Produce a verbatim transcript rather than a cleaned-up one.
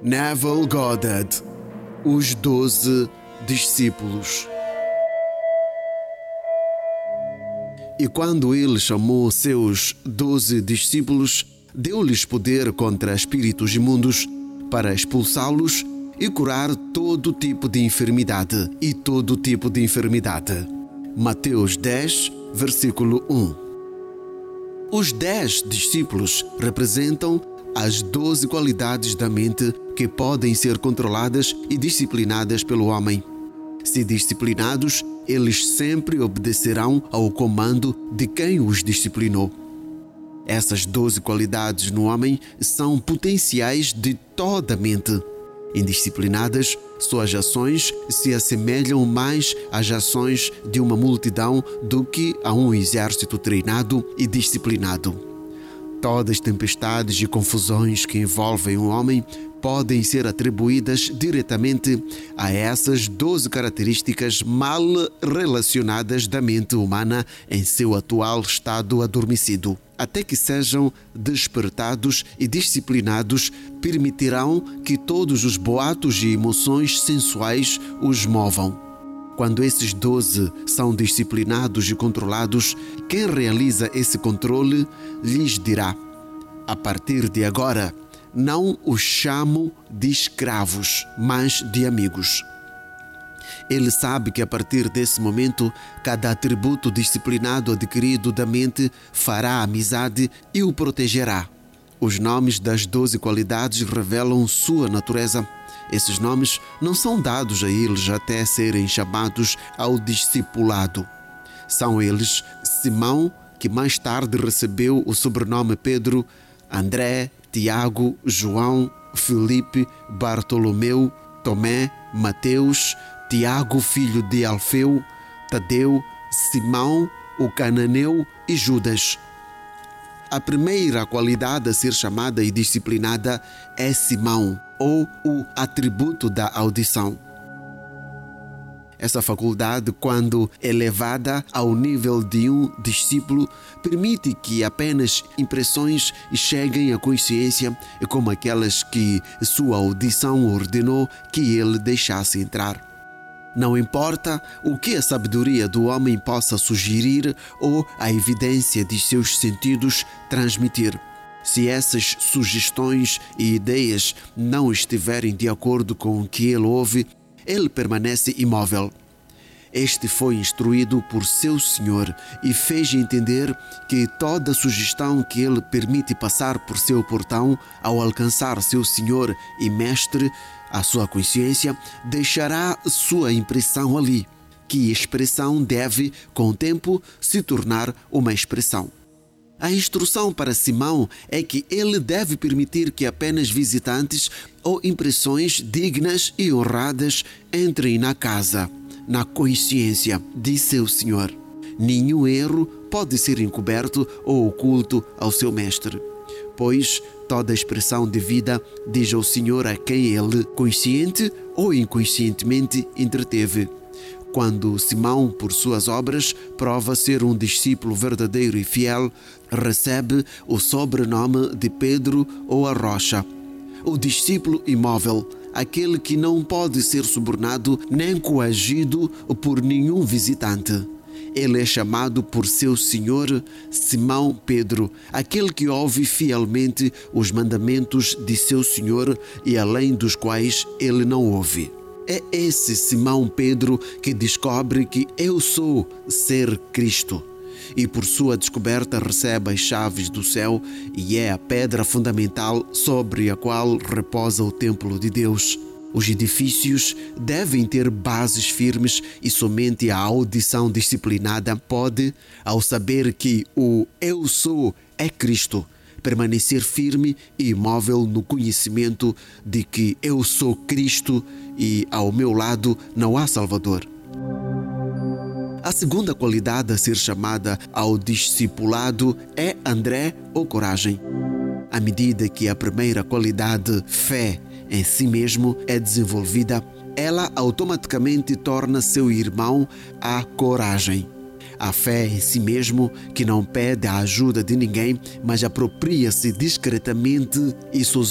Neville Goddard, Os Doze Discípulos. E quando ele chamou seus doze discípulos, deu-lhes poder contra espíritos imundos para expulsá-los e curar todo tipo de enfermidade e todo tipo de enfermidade. Mateus dez, versículo um. Os dez discípulos representam as doze qualidades da mente que podem ser controladas e disciplinadas pelo homem. Se disciplinados, eles sempre obedecerão ao comando de quem os disciplinou. Essas doze qualidades no homem são potenciais de toda a mente. Indisciplinadas, suas ações se assemelham mais às ações de uma multidão do que a um exército treinado e disciplinado. Todas as tempestades e confusões que envolvem um homem podem ser atribuídas diretamente a essas doze características mal relacionadas da mente humana em seu atual estado adormecido. Até que sejam despertados e disciplinados, permitirão que todos os boatos e emoções sensuais os movam. Quando esses doze são disciplinados e controlados, quem realiza esse controle lhes dirá: a partir de agora, não os chamo de escravos, mas de amigos. Ele sabe que a partir desse momento, cada atributo disciplinado adquirido da mente fará amizade e o protegerá. Os nomes das doze qualidades revelam sua natureza. Esses nomes não são dados a eles até serem chamados ao discipulado. São eles Simão, que mais tarde recebeu o sobrenome Pedro, André, Tiago, João, Filipe, Bartolomeu, Tomé, Mateus, Tiago, filho de Alfeu, Tadeu, Simão, o cananeu e Judas. A primeira qualidade a ser chamada e disciplinada é Simão, ou o atributo da audição. Essa faculdade, quando elevada ao nível de um discípulo, permite que apenas impressões cheguem à consciência, como aquelas que sua audição ordenou que ele deixasse entrar. Não importa o que a sabedoria do homem possa sugerir ou a evidência de seus sentidos transmitir. Se essas sugestões e ideias não estiverem de acordo com o que ele ouve, ele permanece imóvel. Este foi instruído por seu Senhor e fez entender que toda sugestão que ele permite passar por seu portão, ao alcançar seu Senhor e Mestre, a sua consciência, deixará sua impressão ali, que expressão deve, com o tempo, se tornar uma expressão. A instrução para Simão é que ele deve permitir que apenas visitantes ou impressões dignas e honradas entrem na casa, na consciência de seu Senhor. Nenhum erro pode ser encoberto ou oculto ao seu mestre, pois toda expressão de vida diz ao Senhor a quem ele, consciente ou inconscientemente, entreteve. Quando Simão, por suas obras, prova ser um discípulo verdadeiro e fiel, recebe o sobrenome de Pedro ou a Rocha. O discípulo imóvel, aquele que não pode ser subornado nem coagido por nenhum visitante. Ele é chamado por seu Senhor Simão Pedro, aquele que ouve fielmente os mandamentos de seu Senhor e além dos quais ele não ouve. É esse Simão Pedro que descobre que eu sou ser Cristo e por sua descoberta recebe as chaves do céu e é a pedra fundamental sobre a qual reposa o templo de Deus. Os edifícios devem ter bases firmes e somente a audição disciplinada pode, ao saber que o eu sou é Cristo, permanecer firme e imóvel no conhecimento de que eu sou Cristo e ao meu lado não há Salvador. A segunda qualidade a ser chamada ao discipulado é André ou coragem. À medida que a primeira qualidade, fé em si mesmo, é desenvolvida, ela automaticamente torna seu irmão a coragem. A fé em si mesmo, que não pede a ajuda de ninguém, mas apropria-se discretamente e sozinho